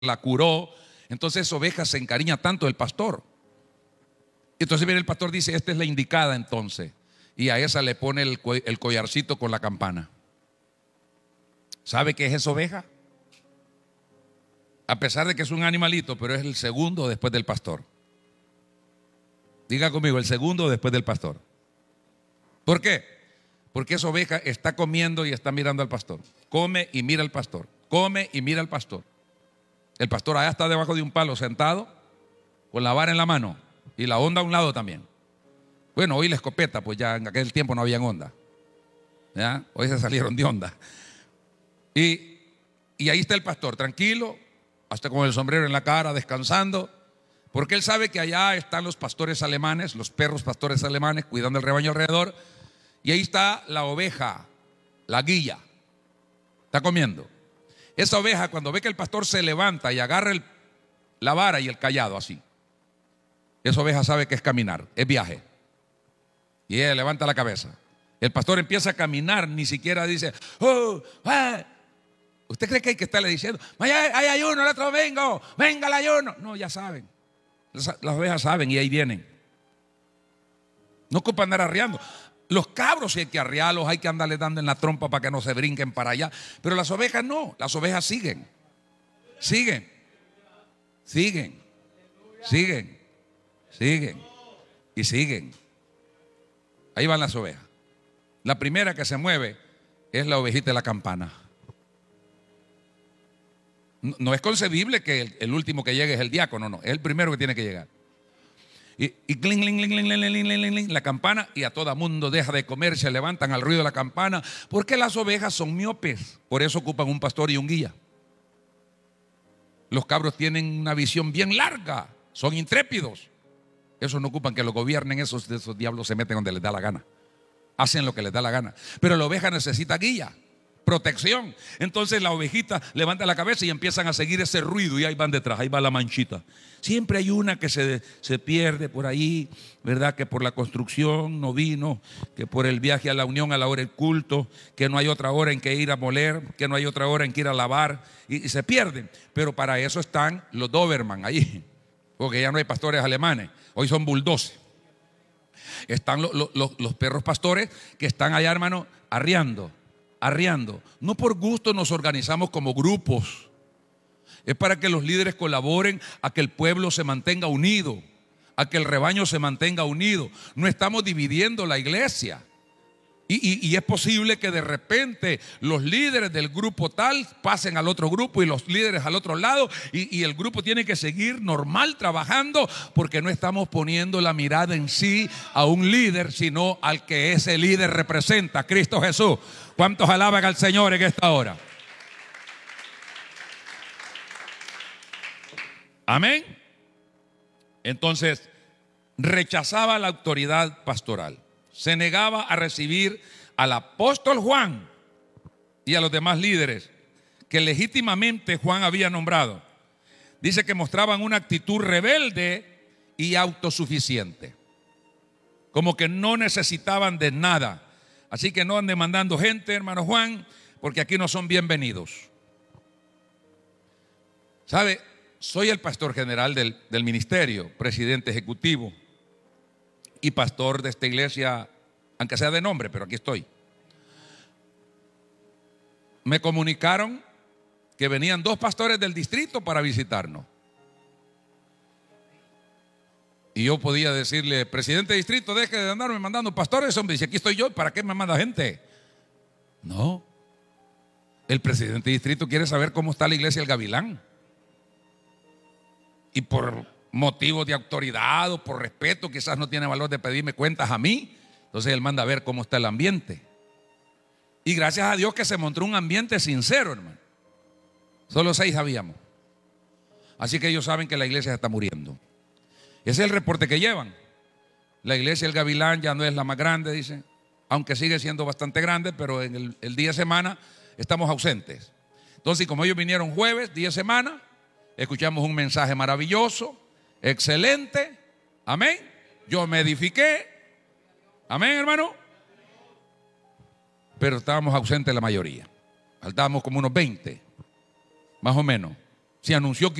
la curó. Entonces esa oveja se encariña tanto del pastor. Entonces viene el pastor, dice: esta es la indicada entonces. Y a esa le pone el collarcito con la campana. ¿Sabe qué es esa oveja? A pesar de que es un animalito, pero es el segundo después del pastor. Diga conmigo, el segundo después del pastor. ¿Por qué? Porque esa oveja está comiendo y está mirando al pastor. Come y mira al pastor. Come y mira al pastor. El pastor allá está debajo de un palo sentado con la vara en la mano y la onda a un lado también. Bueno, hoy la escopeta, pues ya en aquel tiempo no había onda. ¿Ya? Hoy se salieron de onda. Y ahí está el pastor, tranquilo, hasta con el sombrero en la cara, descansando, porque él sabe que allá están los pastores alemanes, los perros pastores alemanes, cuidando el rebaño alrededor. Y ahí está la oveja, la guilla, está comiendo. Esa oveja, cuando ve que el pastor se levanta y agarra la vara y el cayado así, esa oveja sabe que es caminar, es viaje. Y ella levanta la cabeza. El pastor empieza a caminar, ni siquiera dice: oh, ¿usted cree que hay que estarle diciendo: hay ayuno, el otro venga el ayuno? No, ya saben. Las ovejas saben y ahí vienen. No ocupa andar arreando. Los cabros sí hay que arrearlos, hay que andarle dando en la trompa para que no se brinquen para allá. Pero las ovejas no, las ovejas siguen. Siguen. Y siguen. Ahí van las ovejas. La primera que se mueve es la ovejita de la campana. No es concebible que el último que llegue es el diácono, no, es el primero que tiene que llegar. Y cling, cling, cling, cling, cling, cling, cling, la campana, y a todo mundo deja de comer, se levantan al ruido de la campana, porque las ovejas son miopes, por eso ocupan un pastor y un guía. Los cabros tienen una visión bien larga, son intrépidos. Esos no ocupan que lo gobiernen, esos diablos se meten donde les da la gana, hacen lo que les da la gana. Pero la oveja necesita guía, protección. Entonces la ovejita levanta la cabeza y empiezan a seguir ese ruido, y ahí van detrás, ahí va la manchita. Siempre hay una que se pierde por ahí, ¿verdad? Que por la construcción no vino, que por el viaje a la unión a la hora del culto, que no hay otra hora en que ir a moler, que no hay otra hora en que ir a lavar, y se pierden. Pero para eso están los Doberman ahí, porque ya no hay pastores alemanes, hoy son bulldogs. Están los perros pastores que están allá, hermano, arreando. No por gusto nos organizamos como grupos. Es para que los líderes colaboren a que el pueblo se mantenga unido, a que el rebaño se mantenga unido. No estamos dividiendo la iglesia. Y es posible que de repente los líderes del grupo tal pasen al otro grupo y los líderes al otro lado, y el grupo tiene que seguir normal trabajando, porque no estamos poniendo la mirada en sí a un líder, sino al que ese líder representa, Cristo Jesús. ¿Cuántos alaban al Señor en esta hora? Amén. Entonces rechazaba la autoridad pastoral, se negaba a recibir al apóstol Juan y a los demás líderes que legítimamente Juan había nombrado. Dice que mostraban una actitud rebelde y autosuficiente, como que no necesitaban de nada. Así que no anden mandando gente, hermano Juan, porque aquí no son bienvenidos. ¿Sabe? Soy el pastor general del ministerio, presidente ejecutivo y pastor de esta iglesia, aunque sea de nombre, pero aquí estoy. Me comunicaron que venían 2 pastores del distrito para visitarnos. Y yo podía decirle: presidente de distrito, deje de andarme mandando pastores, hombre. Dice: aquí estoy yo, ¿para qué me manda gente? No. El presidente de distrito quiere saber cómo está la iglesia El Gavilán. Y por motivos de autoridad o por respeto, quizás no tiene valor de pedirme cuentas a mí. Entonces él manda a ver cómo está el ambiente. Y gracias a Dios que se mostró un ambiente sincero, hermano. Solo 6 habíamos. Así que ellos saben que la iglesia se está muriendo. Ese es el reporte que llevan. La iglesia El Gavilán ya no es la más grande, dicen, aunque sigue siendo bastante grande, pero en el día de semana estamos ausentes. Entonces, como ellos vinieron jueves, día de semana, escuchamos un mensaje maravilloso, excelente, amén. Yo me edifiqué, amén, hermano. Pero estábamos ausentes la mayoría. Faltábamos como unos 20, más o menos. Se anunció que